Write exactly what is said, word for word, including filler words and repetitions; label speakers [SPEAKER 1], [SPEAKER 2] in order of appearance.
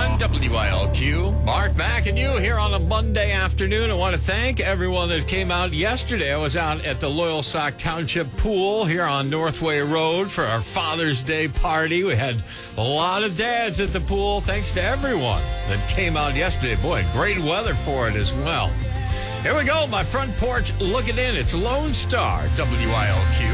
[SPEAKER 1] one, W I L Q. Mark Mack and you here on a Monday afternoon. I want to thank everyone that came out yesterday. I was out at the Loyalsock Township Pool here on Northway Road for our Father's Day party. We had a lot of dads at the pool. Thanks to everyone that came out yesterday. Boy, great weather for it as well. Here we go, my front porch looking in. It's Lone Star, W I L Q.